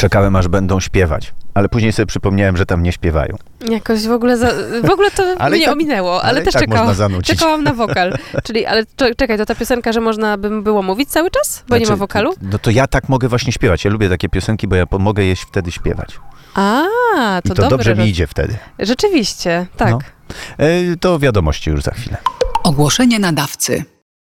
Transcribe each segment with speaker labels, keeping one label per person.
Speaker 1: Czekałem, aż będą śpiewać. Ale później sobie przypomniałem, że tam nie śpiewają.
Speaker 2: Jakoś w ogóle to
Speaker 1: Ale
Speaker 2: mnie
Speaker 1: tak,
Speaker 2: ominęło, ale też
Speaker 1: tak można zanucić.
Speaker 2: czekałam na wokal. Czyli, ale czekaj, to ta piosenka, że można by było mówić cały czas? Bo nie ma wokalu?
Speaker 1: No to ja tak mogę właśnie śpiewać. Ja lubię takie piosenki, bo ja mogę je wtedy śpiewać.
Speaker 2: To
Speaker 1: I to dobrze mi idzie wtedy.
Speaker 2: Rzeczywiście, tak.
Speaker 1: No. To wiadomości już za chwilę.
Speaker 3: Ogłoszenie nadawcy.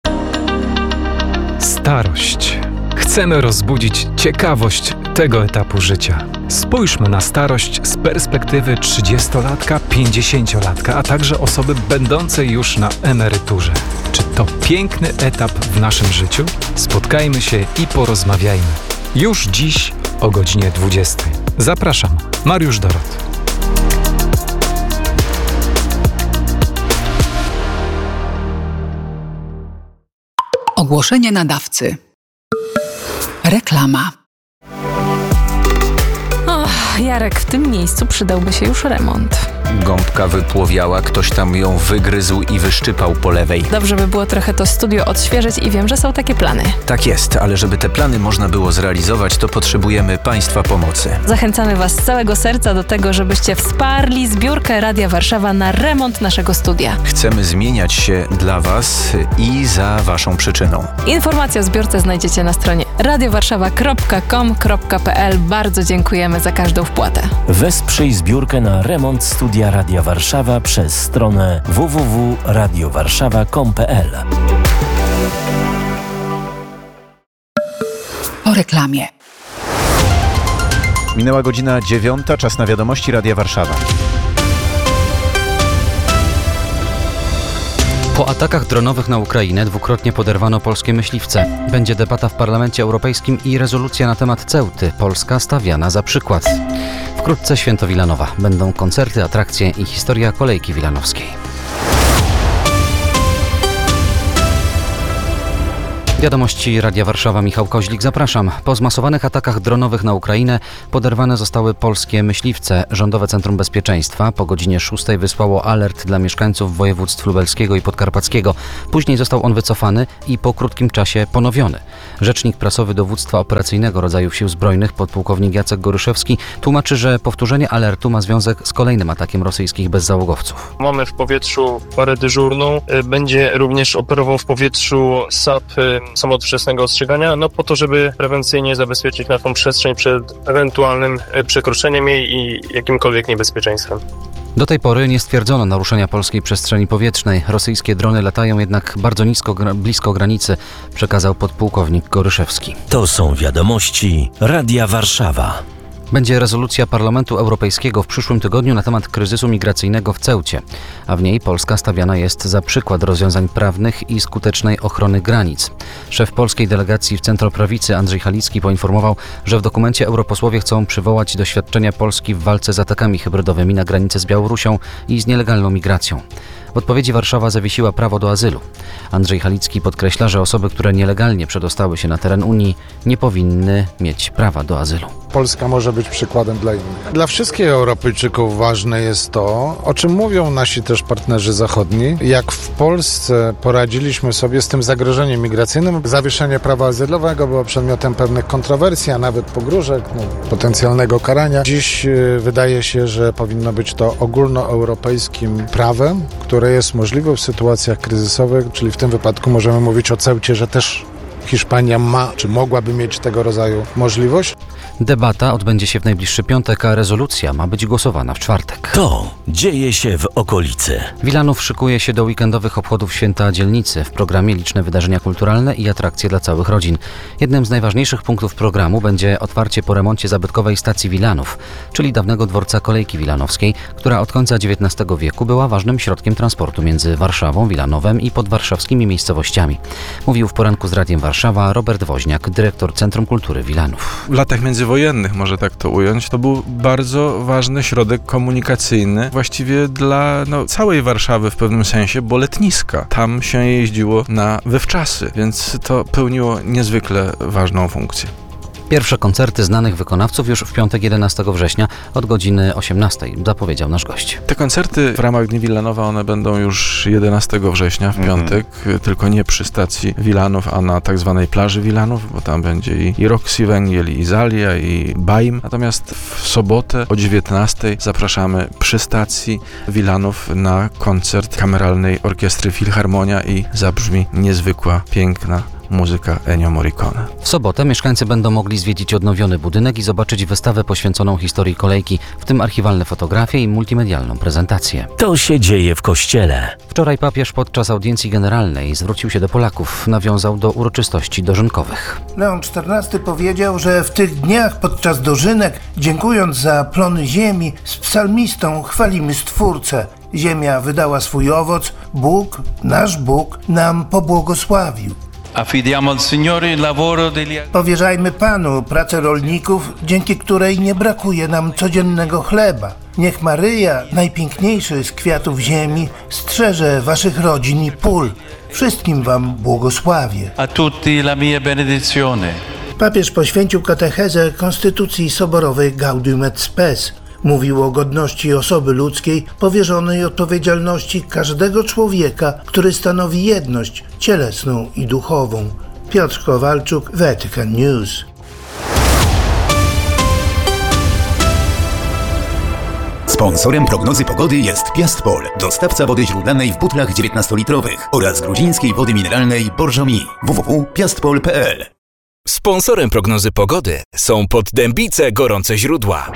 Speaker 4: Starość. Chcemy rozbudzić ciekawość tego etapu życia. Spójrzmy na starość z perspektywy 30-latka, 50-latka, a także osoby będącej już na emeryturze. Czy to piękny etap w naszym życiu? Spotkajmy się i porozmawiajmy. Już dziś o godzinie 20. Zapraszam, Mariusz Dorot.
Speaker 3: Ogłoszenie nadawcy. Reklama.
Speaker 5: Jarek, w tym miejscu przydałby się już remont.
Speaker 6: Gąbka wypłowiała, ktoś tam ją wygryzł i wyszczypał po lewej.
Speaker 5: Dobrze by było trochę to studio odświeżyć i wiem, że są takie plany.
Speaker 6: Tak jest, ale żeby te plany można było zrealizować, to potrzebujemy Państwa pomocy.
Speaker 5: Zachęcamy Was z całego serca do tego, żebyście wsparli zbiórkę Radia Warszawa na remont naszego studia.
Speaker 6: Chcemy zmieniać się dla Was i za Waszą przyczyną.
Speaker 5: Informacje o zbiórce znajdziecie na stronie radiowarszawa.com.pl. Bardzo dziękujemy za każdą wpłatę.
Speaker 7: Wesprzyj zbiórkę na remont studia Radia Warszawa przez stronę www.radiowarszawa.com.pl.
Speaker 3: Po reklamie.
Speaker 1: Minęła godzina 9, czas na wiadomości Radia Warszawa.
Speaker 8: Po atakach dronowych na Ukrainę dwukrotnie poderwano polskie myśliwce. Będzie debata w Parlamencie Europejskim i rezolucja na temat Ceuty. Polska stawiana za przykład. Wkrótce święto Wilanowa. Będą koncerty, atrakcje i historia kolejki wilanowskiej. Wiadomości Radia Warszawa, Michał Koźlik, zapraszam. Po zmasowanych atakach dronowych na Ukrainę poderwane zostały polskie myśliwce. Rządowe Centrum Bezpieczeństwa po godzinie 6 wysłało alert dla mieszkańców województw lubelskiego i podkarpackiego. Później został on wycofany i po krótkim czasie ponowiony. Rzecznik prasowy Dowództwa Operacyjnego Rodzajów Sił Zbrojnych, podpułkownik Jacek Goryszewski, tłumaczy, że powtórzenie alertu ma związek z kolejnym atakiem rosyjskich bezzałogowców.
Speaker 9: Mamy w powietrzu parę dyżurną. Będzie również operował w powietrzu SAP samowczesnego ostrzegania, po to, żeby prewencyjnie zabezpieczyć naszą przestrzeń przed ewentualnym przekroczeniem jej i jakimkolwiek niebezpieczeństwem.
Speaker 8: Do tej pory nie stwierdzono naruszenia polskiej przestrzeni powietrznej. Rosyjskie drony latają jednak bardzo blisko granicy, przekazał podpułkownik Goryszewski.
Speaker 7: To są wiadomości Radia Warszawa.
Speaker 8: Będzie rezolucja Parlamentu Europejskiego w przyszłym tygodniu na temat kryzysu migracyjnego w Ceucie, a w niej Polska stawiana jest za przykład rozwiązań prawnych i skutecznej ochrony granic. Szef polskiej delegacji w centroprawicy Andrzej Halicki poinformował, że w dokumencie europosłowie chcą przywołać doświadczenia Polski w walce z atakami hybrydowymi na granicy z Białorusią i z nielegalną migracją. W odpowiedzi Warszawa zawiesiła prawo do azylu. Andrzej Halicki podkreśla, że osoby, które nielegalnie przedostały się na teren Unii, nie powinny mieć prawa do azylu.
Speaker 10: Polska może być przykładem dla innych. Dla wszystkich Europejczyków ważne jest to, o czym mówią nasi też partnerzy zachodni, jak w Polsce poradziliśmy sobie z tym zagrożeniem migracyjnym. Zawieszenie prawa azylowego było przedmiotem pewnych kontrowersji, a nawet pogróżek, potencjalnego karania. Dziś wydaje się, że powinno być to ogólnoeuropejskim prawem, które jest możliwe w sytuacjach kryzysowych, czyli w tym wypadku możemy mówić o Ceucie, że też Hiszpania ma, czy mogłaby mieć tego rodzaju możliwość.
Speaker 8: Debata odbędzie się w najbliższy piątek, a rezolucja ma być głosowana w czwartek.
Speaker 7: To dzieje się w okolicy.
Speaker 8: Wilanów szykuje się do weekendowych obchodów Święta Dzielnicy. W programie liczne wydarzenia kulturalne i atrakcje dla całych rodzin. Jednym z najważniejszych punktów programu będzie otwarcie po remoncie zabytkowej stacji Wilanów, czyli dawnego dworca kolejki wilanowskiej, która od końca XIX wieku była ważnym środkiem transportu między Warszawą, Wilanowem i podwarszawskimi miejscowościami. Mówił w poranku z Radiem Warszawa Robert Woźniak, dyrektor Centrum Kultury Wilanów.
Speaker 11: W latach międzywojennych, może tak to ująć, to był bardzo ważny środek komunikacyjny, właściwie dla całej Warszawy w pewnym sensie, bo letniska. Tam się jeździło na wywczasy, więc to pełniło niezwykle ważną funkcję.
Speaker 8: Pierwsze koncerty znanych wykonawców już w piątek 11 września od godziny 18, zapowiedział nasz gość.
Speaker 11: Te koncerty w ramach Dni Wilanowa, one będą już 11 września w piątek, tylko nie przy stacji Wilanów, a na tak zwanej plaży Wilanów, bo tam będzie i Roxy Węgiel, i Zalia, i Baim. Natomiast w sobotę o 19 zapraszamy przy stacji Wilanów na koncert Kameralnej Orkiestry Filharmonia i zabrzmi niezwykła, piękna muzyka Ennio Morricone.
Speaker 8: W sobotę mieszkańcy będą mogli zwiedzić odnowiony budynek i zobaczyć wystawę poświęconą historii kolejki, w tym archiwalne fotografie i multimedialną prezentację.
Speaker 7: To się dzieje w kościele.
Speaker 8: Wczoraj papież podczas audiencji generalnej zwrócił się do Polaków, nawiązał do uroczystości dożynkowych.
Speaker 12: Leon XIV powiedział, że w tych dniach podczas dożynek, dziękując za plony ziemi, z psalmistą chwalimy Stwórcę. Ziemia wydała swój owoc, Bóg, nasz Bóg, nam pobłogosławił. Powierzajmy Panu pracę rolników, dzięki której nie brakuje nam codziennego chleba. Niech Maryja, najpiękniejszy z kwiatów ziemi, strzeże waszych rodzin i pól. Wszystkim wam błogosławię.
Speaker 13: A tutti la mia benedizione.
Speaker 12: Papież poświęcił katechezę Konstytucji Soborowej Gaudium et Spes. Mówił o godności osoby ludzkiej, powierzonej odpowiedzialności każdego człowieka, który stanowi jedność cielesną i duchową. Piotr Kowalczuk, Vatican News.
Speaker 14: Sponsorem prognozy pogody jest Piastpol, dostawca wody źródlanej w butlach 19-litrowych oraz gruzińskiej wody mineralnej Borżomi. www.piastpol.pl.
Speaker 15: Sponsorem prognozy pogody są Poddębice Gorące Źródła.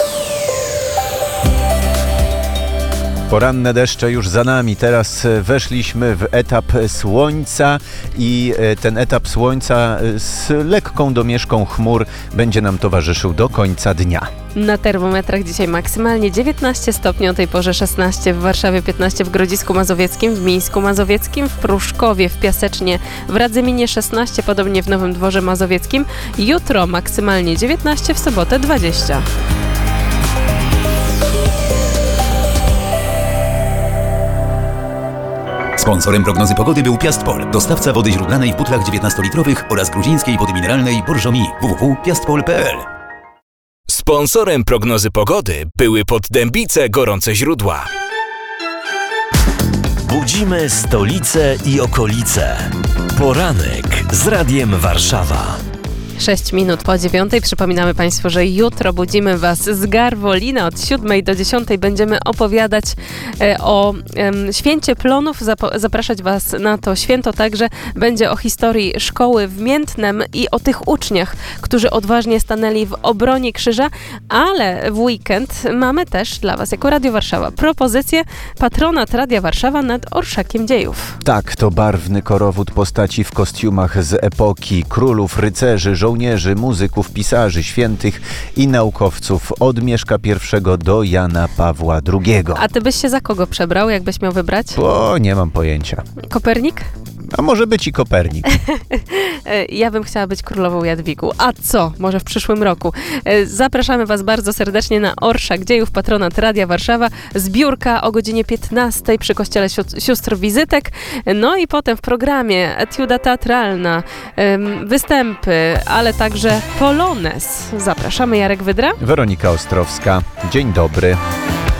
Speaker 1: Poranne deszcze już za nami, teraz weszliśmy w etap słońca i ten etap słońca z lekką domieszką chmur będzie nam towarzyszył do końca dnia.
Speaker 2: Na termometrach dzisiaj maksymalnie 19 stopni, o tej porze 16 w Warszawie, 15 w Grodzisku Mazowieckim, w Mińsku Mazowieckim, w Pruszkowie, w Piasecznie, w Radzyminie 16, podobnie w Nowym Dworze Mazowieckim. Jutro maksymalnie 19, w sobotę 20.
Speaker 14: Sponsorem prognozy pogody był Piastpol, dostawca wody źródlanej w butlach 19-litrowych oraz gruzińskiej wody mineralnej Borżomi. www.piastpol.pl.
Speaker 15: Sponsorem prognozy pogody były Poddębice Gorące Źródła.
Speaker 7: Budzimy stolicę i okolice. Poranek z Radiem Warszawa.
Speaker 2: 6 minut po 9. Przypominamy Państwu, że jutro budzimy Was z Garwolina. Od 7 do 10 będziemy opowiadać o święcie plonów, zapraszać Was na to święto. Także będzie o historii szkoły w Miętnem i o tych uczniach, którzy odważnie stanęli w obronie krzyża, ale w weekend mamy też dla Was jako Radio Warszawa propozycję patronat Radia Warszawa nad Orszakiem Dziejów.
Speaker 1: Tak, to barwny korowód postaci w kostiumach z epoki królów, rycerzy, żołnierzy, muzyków, pisarzy, świętych i naukowców od Mieszka I do Jana Pawła II.
Speaker 2: A ty byś się za kogo przebrał, jakbyś miał wybrać?
Speaker 1: O, nie mam pojęcia.
Speaker 2: Kopernik?
Speaker 1: A może być i Kopernik.
Speaker 2: Ja bym chciała być królową Jadwigą. A co? Może w przyszłym roku. Zapraszamy Was bardzo serdecznie na Orszak Dziejów, patronat Radia Warszawa. Zbiórka o godzinie 15 przy Kościele Sióstr Wizytek. No i potem w programie etiuda teatralna, występy, ale także Polones. Zapraszamy, Jarek Wydra.
Speaker 1: Weronika Ostrowska. Dzień dobry.